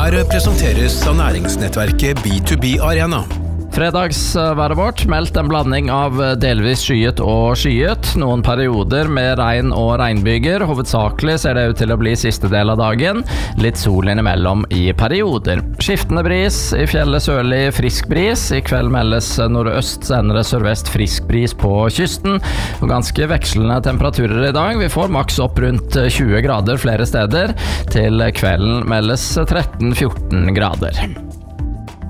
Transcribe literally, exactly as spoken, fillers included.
Været presenteres av næringsnettverket B to B Arena. Fredagsværet vårt meldt en blanding av delvis skyet og skyet, noen perioder med regn og regnbyger. Hovedsakelig ser det ut til å bli siste del av dagen, litt sol innimellom i perioder. Skiftende bris, i fjellet sørlig frisk bris, i kveld meldes nordøst, senere sørvest frisk bris på kysten, og ganske vekslende temperaturer i dag. Vi får maks opp rundt tjue grader flere steder, til kvelden meldes tretten til fjorten grader.